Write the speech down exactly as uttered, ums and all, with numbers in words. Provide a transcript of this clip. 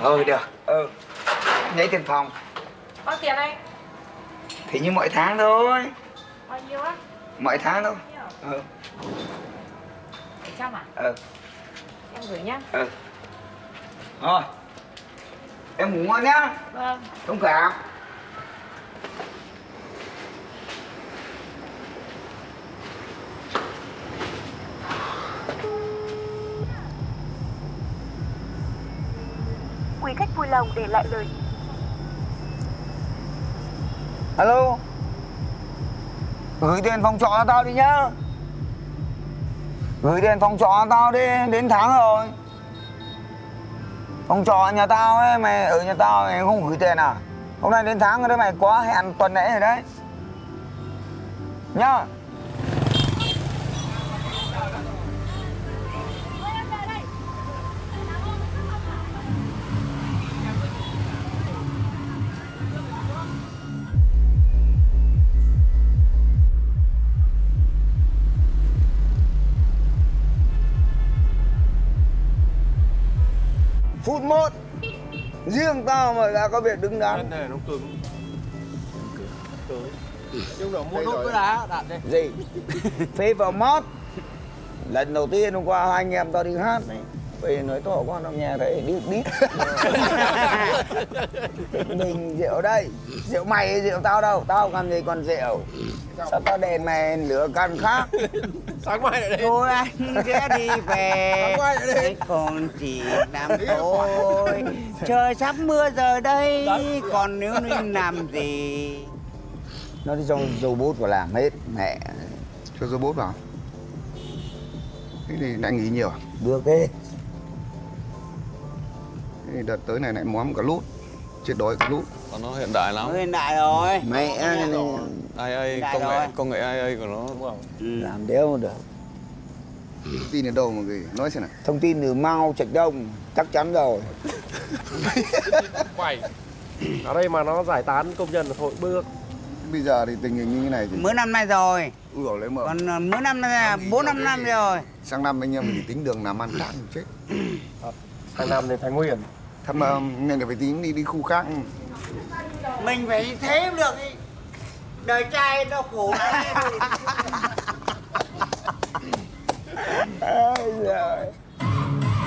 Ừ được. Ừ. Lấy tiền phòng. Bao tiền anh? Thì như mọi tháng thôi. Bao nhiêu á? Mọi tháng thôi. Ừ. bảy trăm à? Ừ. Em gửi nhá. Ừ. Thôi. Em ngủ ngon nhá. Vâng. Thông cảm. Quý khách vui lòng để lại lời. Alo. Gửi tiền phòng trọ cho tao đi nhá. Gửi tiền phòng trọ cho tao đi, đến tháng rồi. Phòng trọ nhà tao ấy, mày ở nhà tao mày không gửi tiền à? Hôm nay đến tháng rồi đấy, mày quá hẹn tuần lễ rồi đấy. Nhá. Phút một. Riêng tao mà đã có việc đứng đắn. Này nó cứng. Cứng. Nhưng nó mua nốt cái đá đạn đây. Gì? Phê vào mót. Lần đầu tiên hôm qua hai anh em tao đi hát này. Bây giờ nói to quá nó nghe thấy đít đít. Mình rượu đây. Rượu mày hay rượu tao đâu. Tao làm gì còn rượu. Sao tao đèn mày lửa căn khác. Sáng mai lại đây. Thôi anh sẽ đi về. Sáng mai lại đây. Còn chỉ làm thôi. Trời sắp mưa giờ đây. Còn nếu nên làm gì? Nó đi cho dầu bút vào làm hết. Mẹ. Cho dầu bút vào. Thế thì lại nghỉ nhiều à? Được thế. Thế thì đợt tới này lại móm cả lút. Chết đói cả lút. Còn nó hiện đại lắm. Nó hiện đại rồi. Mẹ i a công nghệ công nghệ i a của nó. Ừ. Làm đéo không được. Thông tin ở đâu mà gửi? Nói xem nào. Thông tin từ Mao Trạch Đông. Chắc chắn rồi. Quẩy. Ở đây mà nó giải tán công nhân là thôi bước. Bây giờ thì tình hình như thế này thì... Mới năm nay rồi. Ui dồi lấy mở. Còn uh, mới năm nay là bốn năm năm rồi. Sang năm anh em mình tính đường làm ăn khác chết. Sang năm thì Thái Nguyên. Thằng mà nên là phải tính đi đi khu khác. Mình phải thế mới được. Đời trai nó khổ. Ôi giời.